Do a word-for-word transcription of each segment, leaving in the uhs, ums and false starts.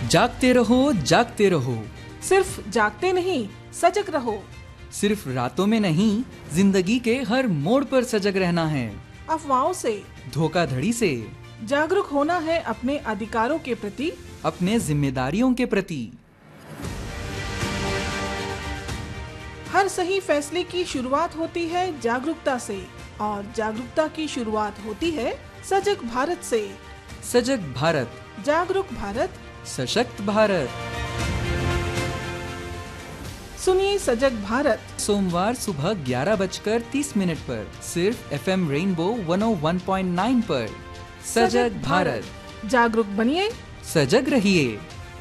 जागते रहो जागते रहो, सिर्फ जागते नहीं सजग रहो। सिर्फ रातों में नहीं जिंदगी के हर मोड़ पर सजग रहना है। अफवाहों से, धोखाधड़ी से, जागरूक होना है अपने अधिकारों के प्रति, अपने जिम्मेदारियों के प्रति। हर सही फैसले की शुरुआत होती है जागरूकता से और जागरूकता की शुरुआत होती है सजग भारत से। सजग भारत, जागरूक भारत, सशक्त भारत। सुनिए सजग भारत सोमवार सुबह ग्यारह बजकर तीस मिनट पर सिर्फ एफ एम रेनबो वन ओ वन पॉइंट नाइन पर। सजग भारत, जागरूक बनिए, सजग रहिए।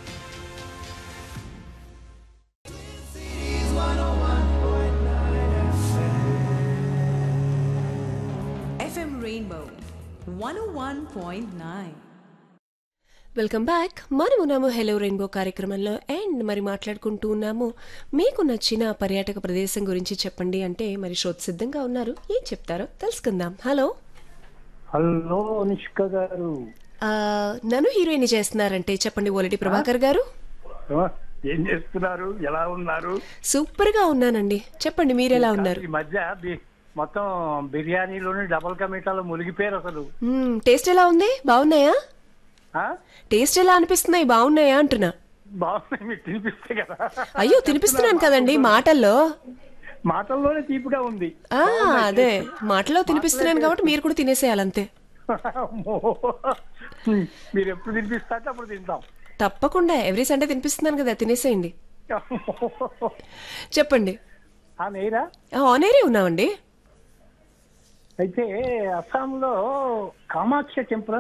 ఎఫ్ఎం రెయిన్బో వన్ ఓ one point nine. Welcome back. మనం ఉన్నాము హెలో రెయిన్బో కార్యక్రమంలో అండ్ మరి మాట్లాడుకుంటూ ఉన్నాము మీకు నచ్చిన పర్యాటక ప్రదేశం గురించి చెప్పండి అంటే మరి శ్రోత సిద్ధంగా ఉన్నారు. ఏం చెప్తారో తెలుసుకుందాం. హలో హలో నిష్క గారు, ఆ, నన్ను హీరోయిన్ చేస్తున్నారంటే చెప్పండి. ఓలటి ప్రభాకర్ గారు ఏం చేస్తున్నారు? ఎలా ఉన్నారు? సూపర్ గా ఉన్నానండి. చెప్పండి మీరు ఎలా ఉన్నారు? ఈ మధ్య బి- మొత్తం బిర్యానీలోని డబల్ కమిటాలో మునిగిపోయారు అసలు. మ్మ్, టేస్ట్ ఎలా ఉంది? బాగున్నాయా? ఆ? టేస్ట్ ఎలా అనిపిస్తున్నాయి? బాగున్నాయా అంటున్నా. బాగున్నాయి, మీకు తినిపిస్తే కదా. అయ్యో తినిపిస్తున్నాను కదండి మాటల్లో. మాటల్లోనే తీపిగా ఉంది. ఆ అదే మాటలో తినిపిస్తున్నాను కాబట్టి మీరు కూడా తినేసేయాలంతే. అమ్మో. మీరు ఎప్పుడు తినిపిస్తే అప్పుడు తింటాం. తప్పకుండా ఎవ్రీ సండే తినిపిస్తున్నాను కదా, తినేసేయండి. చెప్పండి. ఆ నేరా ఆనేరే ఉన్నామండి. అయితే అస్సాంలో కామాక్ష టెంపుల్